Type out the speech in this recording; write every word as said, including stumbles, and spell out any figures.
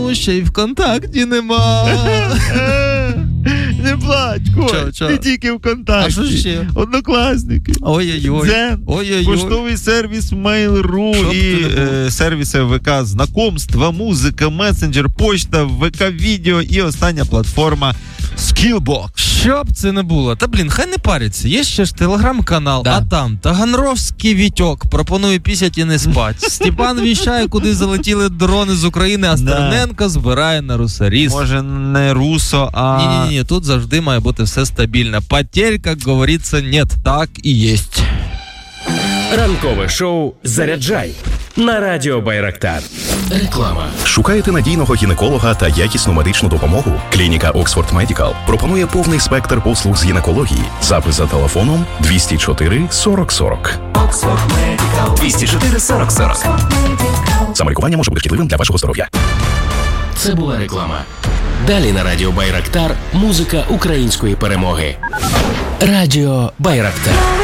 Ну, ще й ВКонтакті нема. Не плач, Коль, Чо, чо? не тільки ВКонтакті. А що ще? Однокласники. Ой-ой-ой. Дзен, Ой-ой-ой. поштовий сервіс Mail.ru Щоб і ти не був. е, сервіси ВК знакомства, музика, месенджер, почта, ВК відео і остання платформа Skillbox. Що б це не було? Та, блін, хай не париться. Є ще ж телеграм-канал, Да. а там Таганровський Вітьок пропонує пісять і не спать. Степан віщає, куди залетіли дрони з України, а Стерненко збирає на русаріс. Може, не русо, а... Ні-ні-ні, тут завжди має бути все стабільно. Потерь, як говориться, нет. Так і єсть. Ранкове шоу «Заряджай» на радіо Байрактар. Реклама. Шукаєте надійного гінеколога та якісну медичну допомогу? Клініка Oxford Medical пропонує повний спектр послуг з гінекології. Запис за телефоном двісті чотири сорок сорок. двісті чотири сорок сорок. Самолікування може бути шкідливим для вашого здоров'я. Це була реклама. Далі на радіо Байрактар музика української перемоги. Радіо Байрактар.